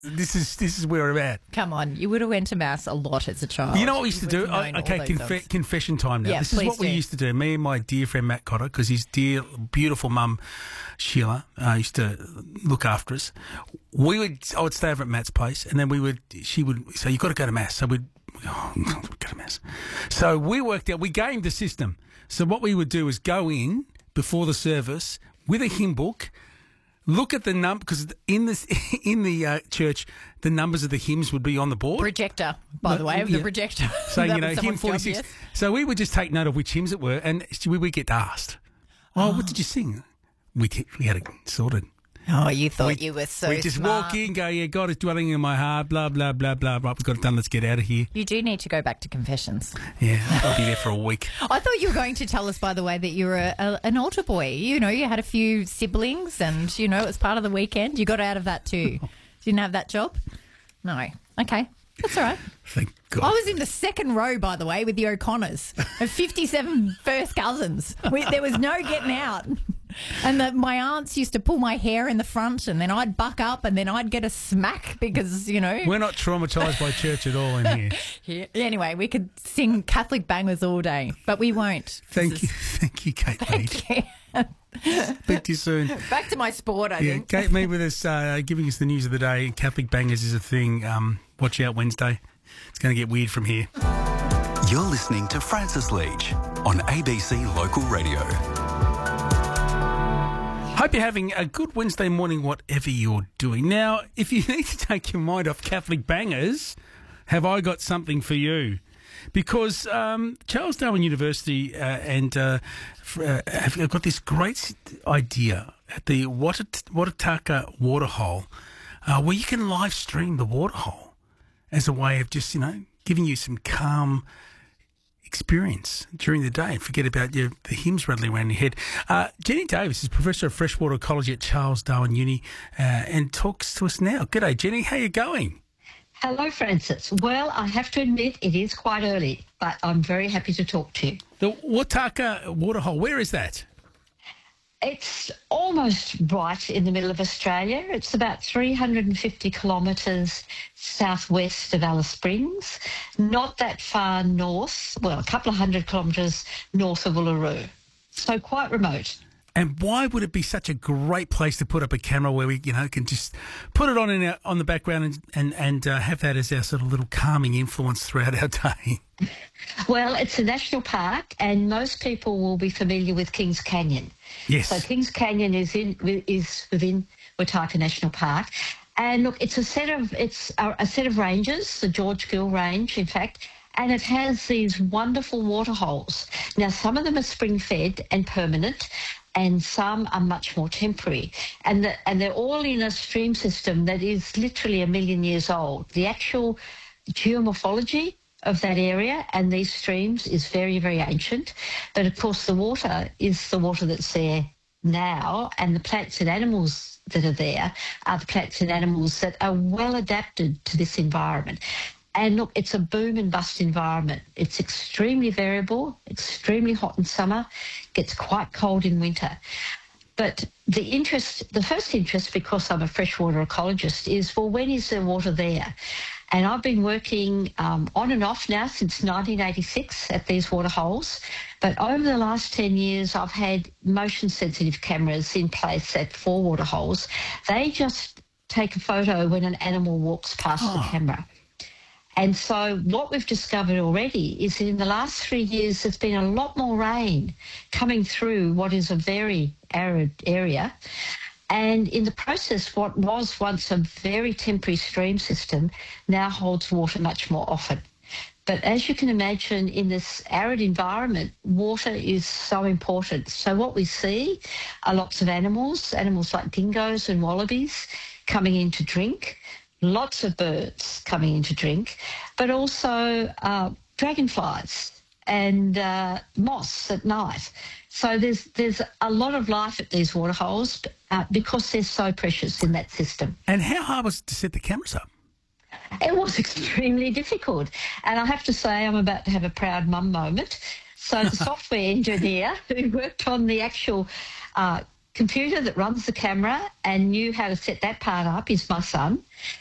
This is where I'm at. Come on, you would have went to mass a lot as a child. You know what we used to do? Okay, Confession time now. Yeah, this is what we used to do. Me and my dear friend Matt Cotter, because his dear, beautiful mum Sheila used to look after us. I would stay over at Matt's place, and then she would say, "You've got to go to mass." So we'd go to mass. So we worked out. We gamed the system. So what we would do is go in before the service with a hymn book. Look at the number, because in the church, the numbers of the hymns would be on the board. Projector, by the way, the projector. So, hymn 46. Job, yes. So we would just take note of which hymns it were, and we would get asked, what did you sing? We had it sorted. Oh, you thought you were so We just smart. walk in, go, yeah, God is dwelling in my heart, blah, blah, blah, blah. Right, we've got it done, let's get out of here. You do need to go back to confessions. Yeah, I'll be there for a week. I thought you were going to tell us, by the way, that you were an altar boy. You had a few siblings and, it was part of the weekend. You got out of that too. Didn't have that job? No. Okay. That's all right. Thank God. I was in the second row, by the way, with the O'Connors of 57 first cousins. There was no getting out. And my aunts used to pull my hair in the front, and then I'd buck up, and then I'd get a smack because, We're not traumatised by church at all in here. Yeah. Anyway, we could sing Catholic bangers all day, but we won't. Thank you, Kate. Thank you. Speak to you soon. Back to my sport, I think. Kate Mead with us, giving us the news of the day. Catholic bangers is a thing. Watch out Wednesday. It's going to get weird from here. You're listening to Francis Leach on ABC Local Radio. Hope you're having a good Wednesday morning, whatever you're doing. Now, if you need to take your mind off Catholic bangers, have I got something for you? Because Charles Darwin University have got this great idea at the Watataka Waterhole where you can live stream the waterhole as a way of just, giving you some calm experience during the day. Forget about the hymns rattling around your head. Jenny Davis is Professor of Freshwater Ecology at Charles Darwin Uni and talks to us now. G'day, Jenny. How you going? Hello, Francis. Well, I have to admit it is quite early, but I'm very happy to talk to you. The Watataka Waterhole, where is that? It's almost right in the middle of Australia. It's about 350 kilometres southwest of Alice Springs, not that far north, well, a couple of 100 kilometres north of Uluru. So quite remote. And why would it be such a great place to put up a camera where we, can just put it on the background and have that as our sort of little calming influence throughout our day? Well, it's a national park, and most people will be familiar with Kings Canyon. Yes. So Kings Canyon is within Watataka National Park, and look, it's a set of ranges, the George Gill Range, in fact. And it has these wonderful water holes. Now, some of them are spring-fed and permanent, and some are much more temporary. And they're all in a stream system that is literally 1 million years old. The actual geomorphology of that area and these streams is very, very ancient. But, of course, the water is the water that's there now, and the plants and animals that are there are the plants and animals that are well adapted to this environment. And look, it's a boom and bust environment. It's extremely variable, extremely hot in summer, gets quite cold in winter. But the first interest, because I'm a freshwater ecologist, is, well, when is the water there? And I've been working on and off now since 1986 at these water holes. But over the last 10 years, I've had motion-sensitive cameras in place at 4 water holes. They just take a photo when an animal walks past the camera. And so what we've discovered already is that in the last 3 years, there's been a lot more rain coming through what is a very arid area. And in the process, what was once a very temporary stream system now holds water much more often. But as you can imagine, in this arid environment, water is so important. So what we see are lots of animals like dingoes and wallabies coming in to drink, lots of birds coming in to drink, but also dragonflies and moths at night. So there's a lot of life at these water holes because they're so precious in that system. And how hard was it to set the cameras up? It was extremely difficult. And I have to say I'm about to have a proud mum moment. So the software engineer who worked on the actual computer that runs the camera and knew how to set that part up is my son.